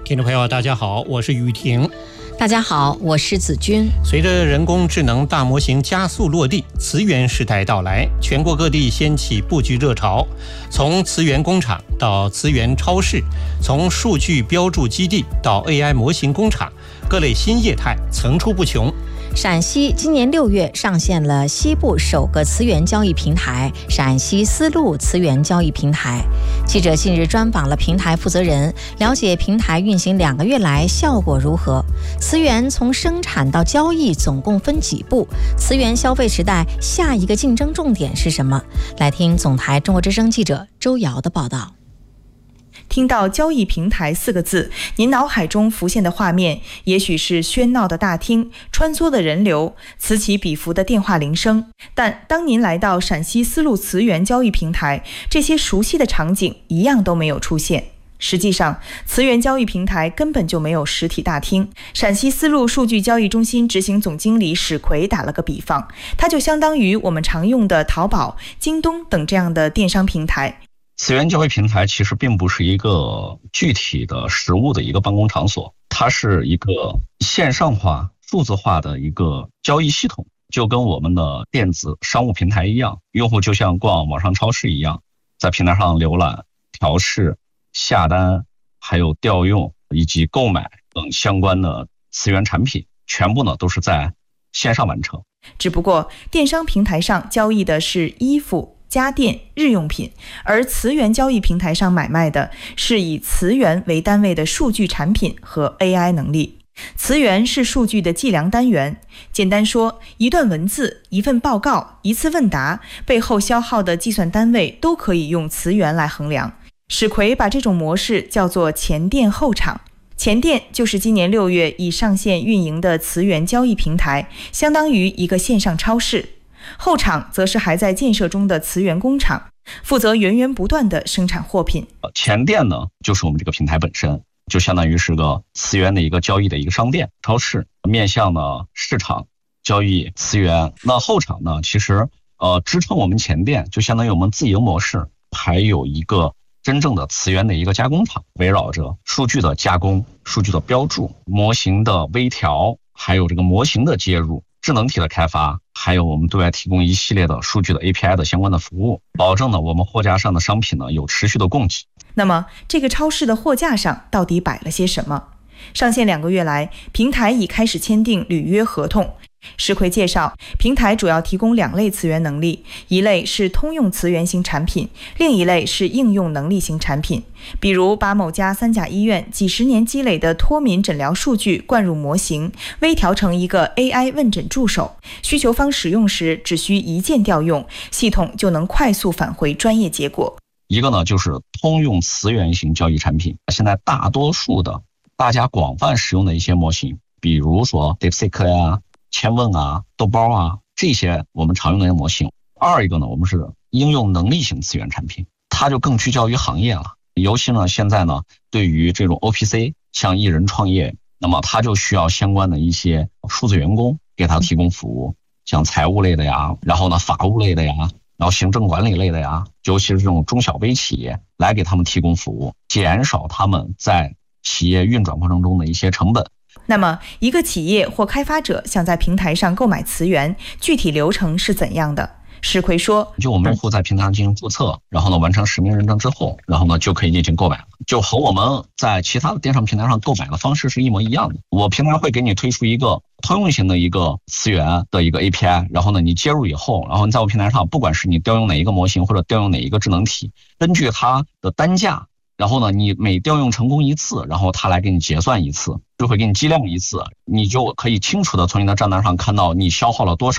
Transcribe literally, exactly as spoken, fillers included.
听众朋友大家好，我是雨婷。 大家好，我是子君。 随着人工智能大模型加速落地，词源时代到来，全国各地掀起布局热潮。从词源工厂到词源超市，从数据标注基地到 A I 模型工厂，各类新业态层出不穷。 陕西今年六月上线了西部首个词源交易平台——陕西丝路词源交易平台。记者近日专访了平台负责人，了解平台运行两个月来效果如何。词源从生产到交易总共分几步？词源消费时代下一个竞争重点是什么？来听总台中国之声记者周瑶的报道。 听到交易平台四个字，您脑海中浮现的画面也许是喧闹的大厅、穿梭的人流、此起彼伏的电话铃声，但当您来到陕西丝路词源交易平台，这些熟悉的场景一样都没有出现。实际上，词源交易平台根本就没有实体大厅。陕西丝路数据交易中心执行总经理史奎打了个比方，它就相当于我们常用的淘宝、京东等这样的电商平台。 词源交易平台其实并不是一个具体的实物的一个办公场所，它是一个线上化、数字化的一个交易系统，就跟我们的电子商务平台一样，用户就像逛网上超市一样，在平台上浏览、调试、下单，还有调用以及购买等相关的词源产品，全部呢都是在线上完成。 只不过电商平台上交易的是衣服、家电、日用品，而词源交易平台上买卖的是以词源为单位的数据产品和 A I 能力。词源是数据的计量单元，简单说，一段文字、一份报告、一次问答背后消耗的计算单位都可以用词源来衡量。史奎把这种模式叫做前店后厂。前店就是今年六月已上线运营的词源交易平台，相当于一个线上超市。后厂则是还在建设中的词源工厂，负责源源不断的生产货品。 前店呢，就是我们这个平台本身，就相当于是个词源的一个交易的一个商店、超市，面向呢市场交易词源。那后厂呢，其实呃支撑我们前店，就相当于我们自营模式，还有一个真正的词源的一个加工厂，围绕着数据的加工、数据的标注、模型的微调，还有这个模型的接入、智能体的开发，还有我们对外提供一系列的数据的 A P I 的相关的服务，保证呢我们货架上的商品呢有持续的供给。 那么这个超市的货架上到底摆了些什么？上线两个月来，平台已开始签订履约合同。史奎介绍，平台主要提供两类词源能力，一类是通用词源型产品，另一类是应用能力型产品。比如把某家三甲医院几十年积累的脱敏诊疗数据灌入模型，微调成一个 A I 问诊助手，需求方使用时只需一键调用，系统就能快速返回专业结果。 一个呢就是通用词源型交易产品，现在大多数的大家广泛使用的一些模型，比如说 DeepSeek 呀、千问啊、豆包啊，这些我们常用的模型。二一个呢，我们是应用能力型词源产品，它就更聚焦于行业了。尤其呢，现在呢，对于这种 O P C， 像艺人创业，那么它就需要相关的一些数字员工给他提供服务，像财务类的呀，然后呢法务类的呀，然后行政管理类的呀，尤其是这种中小微企业来给他们提供服务，减少他们在企业运转过程中的一些成本。 那么一个企业或开发者想在平台上购买词源，具体流程是怎样的？史奎说， 就我们用户在平台上进行注册，然后呢完成实名认证之后，然后呢就可以进行购买了，就和我们在其他的电商平台上购买的方式是一模一样的。我平台会给你推出一个通用型的一个词源的一个 A P I， 然后呢你接入以后，然后你在我平台上，不管是你调用哪一个模型或者调用哪一个智能体，根据它的单价，然后呢你每调用成功一次，然后它来给你结算一次，就会给你计量一次，你就可以清楚的从你的账单上看到你消耗了多少